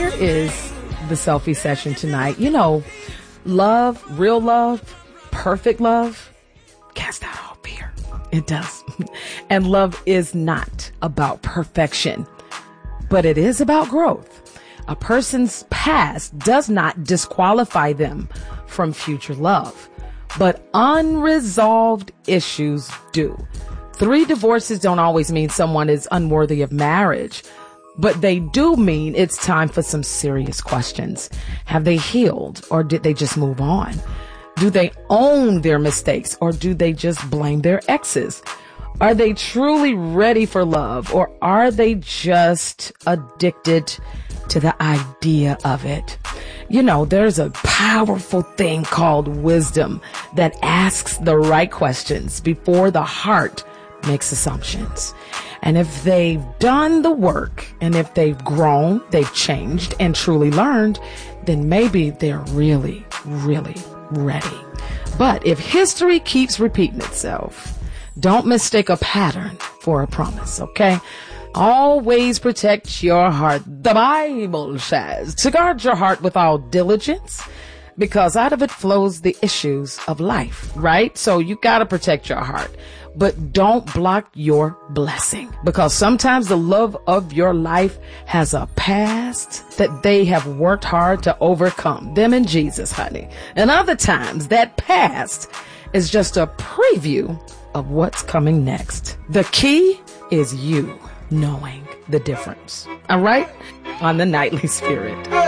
here is the selfie session tonight. You know, love, real love, perfect love, cast out all fear. It does. And love is not about perfection, but it is about growth. A person's past does not disqualify them from future love, but unresolved issues do. 3 divorces don't always mean someone is unworthy of marriage, but they do mean it's time for some serious questions. Have they healed, or did they just move on? Do they own their mistakes, or do they just blame their exes? Are they truly ready for love, or are they just addicted to the idea of it? You know, there's a powerful thing called wisdom that asks the right questions before the heart makes assumptions. And if they've done the work, and if they've grown, they've changed and truly learned, then maybe they're really, really ready. But if history keeps repeating itself, don't mistake a pattern for a promise, okay? Always protect your heart. The Bible says to guard your heart with all diligence, because out of it flows the issues of life, right? So you got to protect your heart, but don't block your blessing, because sometimes the love of your life has a past that they have worked hard to overcome, them and Jesus, honey. And other times that past is just a preview of what's coming next. The key is you knowing the difference. All right? On the Nightly Spirit.